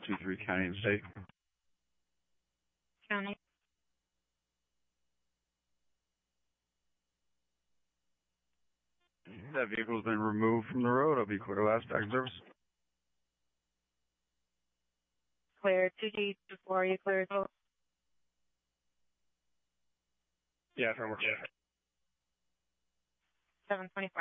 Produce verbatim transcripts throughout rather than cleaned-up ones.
two three county and state. County. That vehicle's been removed from the road. I'll be clear last back in service. Clear two G before you clear as well. Yeah, from work. Yeah. seven twenty-four.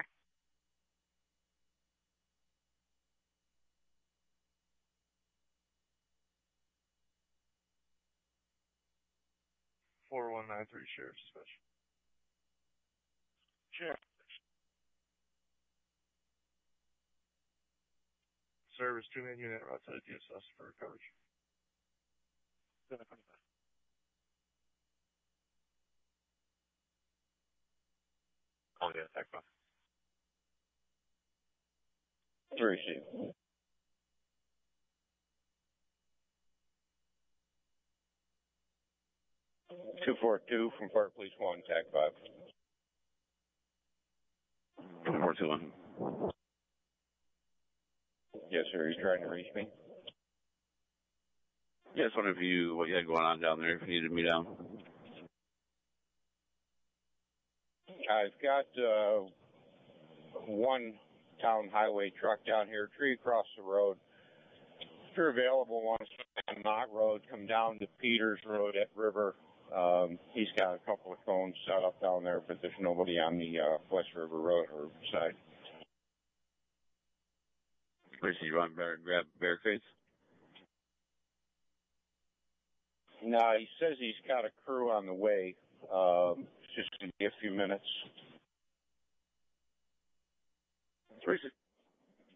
four one nine three Sheriff's Dispatch. Sheriff. Service two-man unit outside D S S for coverage. seven twenty-five. Oh, yeah, attack bus. Three C. Two four two from Park Police One, Tag Five. Two four two one. Yes, sir. He's trying to reach me. Yeah, just wondering if you what you had going on down there. If you needed me down. I've got uh, one town highway truck down here, tree across the road. If you're available, one on Knott Road, come down to Peters Road at River. Um, he's got a couple of cones set up down there, but there's nobody on the uh, West River Road or side. Where should you run? Bear, grab barricades? No, he says he's got a crew on the way. Um, it's just going to be a few minutes. Where is it?